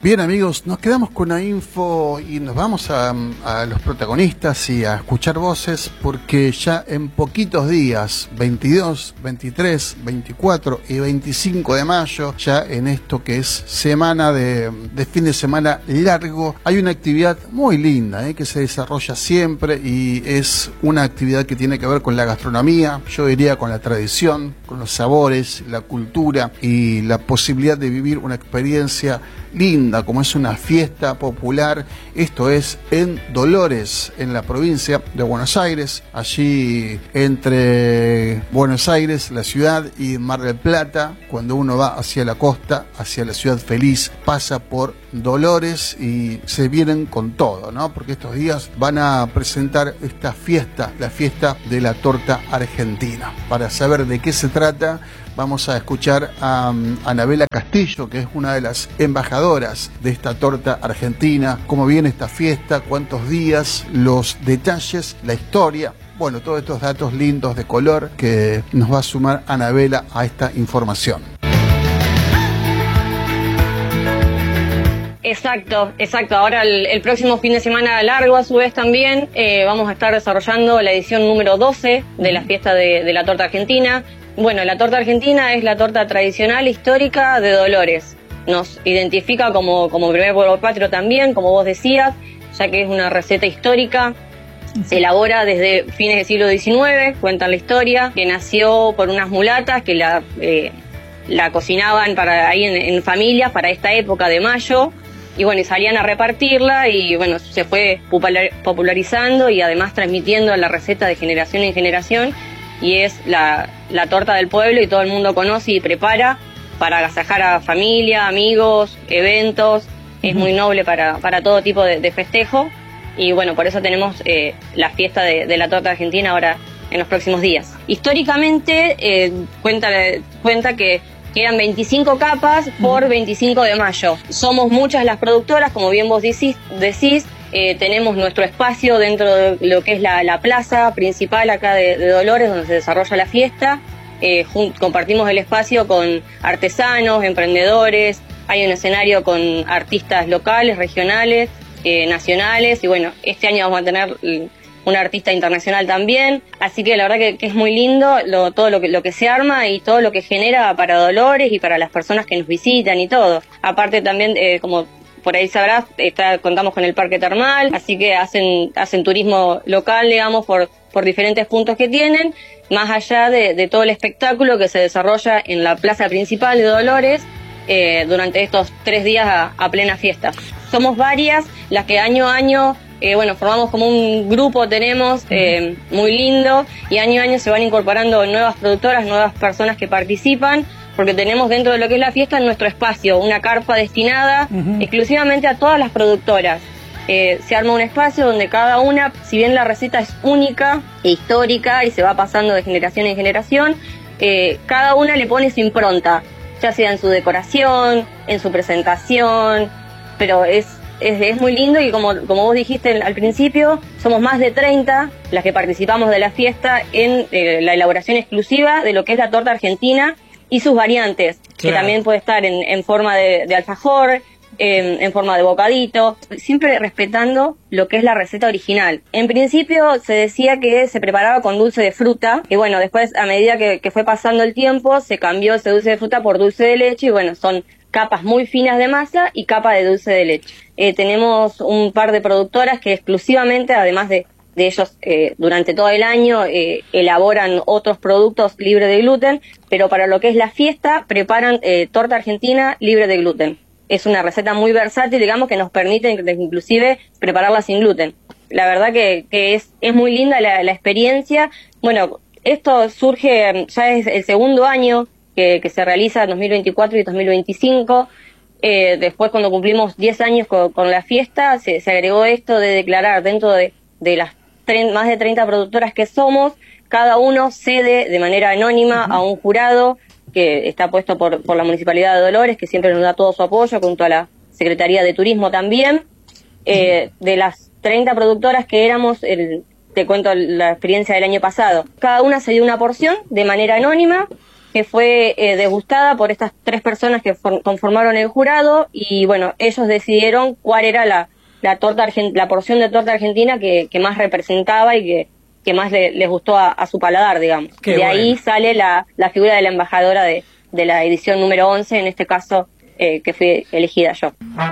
Bien, amigos, nos quedamos con la info y nos vamos a los protagonistas y a escuchar voces, porque ya en poquitos días, 22, 23, 24 y 25 de mayo, ya en esto que es semana de fin de semana largo, hay una actividad muy linda que se desarrolla siempre, y es una actividad que tiene que ver con la gastronomía, yo diría con la tradición, con los sabores, la cultura y la posibilidad de vivir una experiencia linda, como es una fiesta popular. Esto es en Dolores, en la provincia de Buenos Aires, allí entre Buenos Aires, la ciudad, y Mar del Plata. Cuando uno va hacia la costa, hacia la ciudad feliz, pasa por Dolores y se vienen con todo, ¿no? Porque estos días van a presentar esta fiesta, la fiesta de la torta argentina. Para saber de qué se trata, vamos a escuchar a Anabela Castillo, que es una de las embajadoras de esta torta argentina. Cómo viene esta fiesta, cuántos días, los detalles, la historia. Bueno, todos estos datos lindos de color que nos va a sumar Anabela a esta información. Exacto. Ahora el próximo fin de semana largo, a su vez también, vamos a estar desarrollando la edición número 12 de la fiesta de la torta argentina. Bueno, la torta argentina es la torta tradicional histórica de Dolores. Nos identifica como primer pueblo patrio también, como vos decías, ya que es una receta histórica. Se elabora desde fines del siglo XIX, cuentan la historia, que nació por unas mulatas que la cocinaban ahí en familias para esta época de mayo. Y bueno, y salían a repartirla, y bueno, se fue popularizando y además transmitiendo la receta de generación en generación. Y es la torta del pueblo, y todo el mundo conoce y prepara para agasajar a familia, amigos, eventos. Es muy noble para todo tipo de festejo, y bueno, por eso tenemos la fiesta de la torta argentina ahora en los próximos días. Históricamente cuenta que eran 25 capas por 25 de mayo. Somos muchas las productoras, como bien vos decís. Tenemos nuestro espacio dentro de lo que es la plaza principal acá de Dolores, donde se desarrolla la fiesta. Compartimos el espacio con artesanos, emprendedores. Hay un escenario con artistas locales, regionales, nacionales. Y bueno, este año vamos a tener un artista internacional también. Así que la verdad que es muy lindo todo lo que se arma y todo lo que genera para Dolores y para las personas que nos visitan y todo. Aparte también, como por ahí sabrás, contamos con el parque termal, así que hacen turismo local, digamos, por diferentes puntos que tienen, más allá de todo el espectáculo que se desarrolla en la plaza principal de Dolores durante estos 3 días a plena fiesta. Somos varias las que año a año, formamos como un grupo, tenemos muy lindo, y año a año se van incorporando nuevas productoras, nuevas personas que participan, porque tenemos dentro de lo que es la fiesta en nuestro espacio una carpa destinada exclusivamente a todas las productoras. Se arma un espacio donde cada una, si bien la receta es única e histórica y se va pasando de generación en generación, cada una le pone su impronta, ya sea en su decoración, en su presentación, pero es muy lindo. Y como vos dijiste al principio, somos más de 30 las que participamos de la fiesta en la elaboración exclusiva de lo que es la torta argentina y sus variantes, claro, que también puede estar en forma de alfajor, en forma de bocadito, siempre respetando lo que es la receta original. En principio se decía que se preparaba con dulce de fruta, y bueno, después a medida que fue pasando el tiempo se cambió ese dulce de fruta por dulce de leche, y bueno, son capas muy finas de masa y capa de dulce de leche. Tenemos un par de productoras que exclusivamente, además de ellos, durante todo el año elaboran otros productos libres de gluten, pero para lo que es la fiesta preparan torta argentina libre de gluten. Es una receta muy versátil, digamos, que nos permite inclusive prepararla sin gluten. La verdad que es muy linda la experiencia. Bueno, esto surge, ya es el segundo año que se realiza, 2024 y 2025. Después, cuando cumplimos 10 años con la fiesta, se agregó esto de declarar dentro de las más de 30 productoras que somos, cada uno cede de manera anónima a un jurado que está puesto por la Municipalidad de Dolores, que siempre nos da todo su apoyo, junto a la Secretaría de Turismo también. De las 30 productoras que éramos, te cuento la experiencia del año pasado. Cada una se dio una porción de manera anónima, que fue degustada por estas 3 personas que conformaron el jurado, y bueno, ellos decidieron cuál era la porción de torta argentina que más representaba y que más les gustó a su paladar, digamos. Ahí sale la figura de la embajadora de la edición número 11, en este caso, que fui elegida yo.